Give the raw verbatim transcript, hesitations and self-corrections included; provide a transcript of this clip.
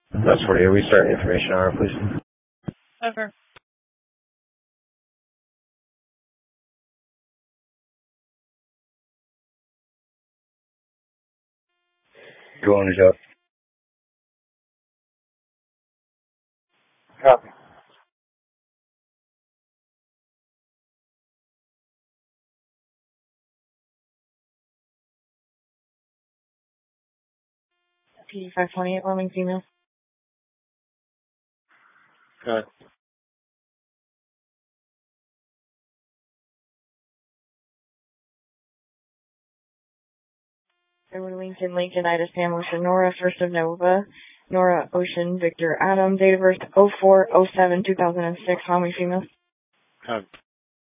That's forty. Restart information hour, please. Over. Go on, Joe. Copy. P five twenty-eight, Warming female. Good. Edward Lincoln, Lincoln, Ida Sam, Ocean, Nora, first of Nova, Nora, Ocean, Victor, Adam, date of birth oh four oh seven two thousand six, Homing female. Copy.